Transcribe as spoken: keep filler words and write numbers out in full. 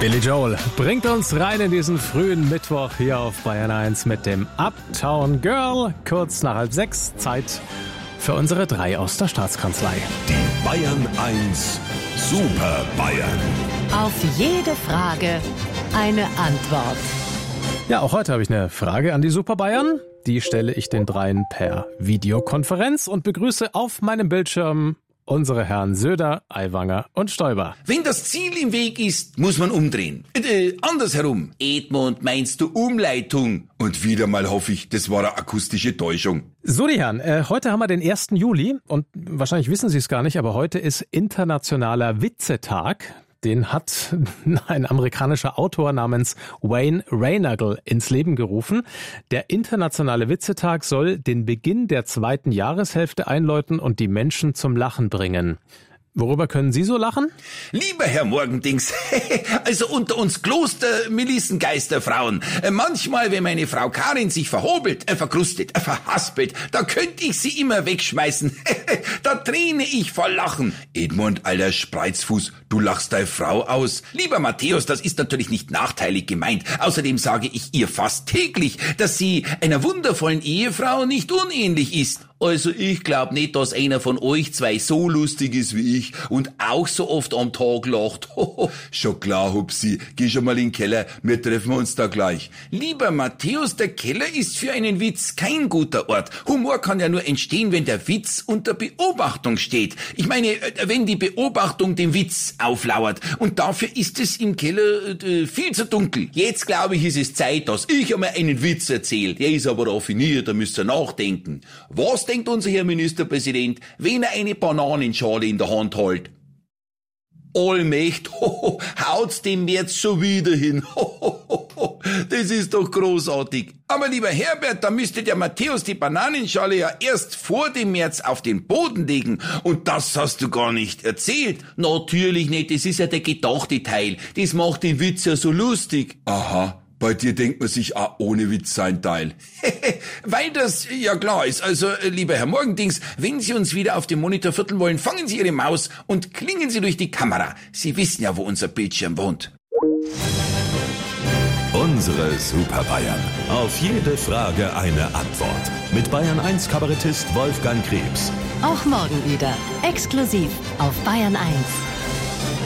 Billy Joel bringt uns rein in diesen frühen Mittwoch hier auf Bayern eins mit dem Uptown Girl. Kurz nach halb sechs, Zeit für unsere drei aus der Staatskanzlei. Die Bayern eins Super Bayern. Auf jede Frage eine Antwort. Ja, auch heute habe ich eine Frage an die Super Bayern. Die stelle ich den dreien per Videokonferenz und begrüße auf meinem Bildschirm unsere Herren Söder, Aiwanger und Stoiber. Wenn das Ziel im Weg ist, muss man umdrehen. Äh, andersherum. Edmund, meinst du Umleitung? Und wieder mal hoffe ich, das war eine akustische Täuschung. So, die Herren, äh, heute haben wir den ersten Juli und wahrscheinlich wissen Sie es gar nicht, aber heute ist Internationaler Witzetag. Den hat ein amerikanischer Autor namens Wayne Reinagel ins Leben gerufen. Der Internationale Witzetag soll den Beginn der zweiten Jahreshälfte einläuten und die Menschen zum Lachen bringen. Worüber können Sie so lachen? Lieber Herr Morgendings, also unter uns Kloster-Melissengeisterfrauen, manchmal, wenn meine Frau Karin sich verhobelt, äh, verkrustet, äh, verhaspelt, da könnte ich sie immer wegschmeißen. Da träne ich vor Lachen. Edmund, alter Spreizfuß, du lachst deine Frau aus. Lieber Matthäus, das ist natürlich nicht nachteilig gemeint. Außerdem sage ich ihr fast täglich, dass sie einer wundervollen Ehefrau nicht unähnlich ist. Also ich glaub nicht, dass einer von euch zwei so lustig ist wie ich und auch so oft am Tag lacht. Schon klar, Hupsi. Geh schon mal in den Keller, wir treffen uns da gleich. Lieber Matthäus, der Keller ist für einen Witz kein guter Ort. Humor kann ja nur entstehen, wenn der Witz unter Beobachtung steht. Ich meine, wenn die Beobachtung dem Witz auflauert. Und dafür ist es im Keller äh, viel zu dunkel. Jetzt glaube ich, ist es Zeit, dass ich einmal einen Witz erzähle. Der ist aber raffiniert, da müsst ihr nachdenken. Was denkt unser Herr Ministerpräsident, wenn er eine Bananenschale in der Hand hält? Allmächt, haut's dem März schon wieder hin. Das ist doch großartig. Aber lieber Herbert, da müsste der Matthäus die Bananenschale ja erst vor dem März auf den Boden legen. Und das hast du gar nicht erzählt. Natürlich nicht, das ist ja der gedachte Teil. Das macht den Witz ja so lustig. Aha. Bei dir denkt man sich auch ohne Witz sein Teil. Weil das ja klar ist. Also, lieber Herr Morgendings, wenn Sie uns wieder auf dem Monitor vierteln wollen, fangen Sie Ihre Maus und klingen Sie durch die Kamera. Sie wissen ja, wo unser Bildschirm wohnt. Unsere Super Bayern. Auf jede Frage eine Antwort. Mit Bayern eins Kabarettist Wolfgang Krebs. Auch morgen wieder. Exklusiv auf Bayern eins.